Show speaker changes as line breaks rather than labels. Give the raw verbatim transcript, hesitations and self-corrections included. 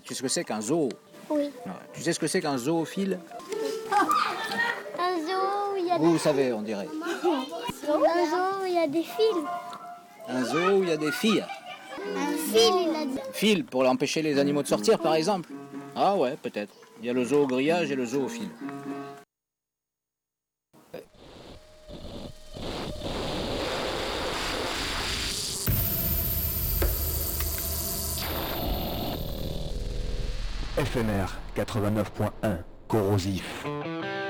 Tu sais ce que c'est qu'un zoo?
Oui.
Ouais. Tu sais ce que c'est qu'un zoophile?
Un zoo où il y a
Vous,
des...
vous savez, on dirait.
Un zoo où il y a des fils.
Un zoo où il y a des filles.
Un fil, il a dit.
Fil pour empêcher les animaux de sortir, par exemple. Ah ouais, peut-être. Il y a le zoo au grillage et le zoo au fil.
F M R quatre-vingt-neuf point un, corrosif.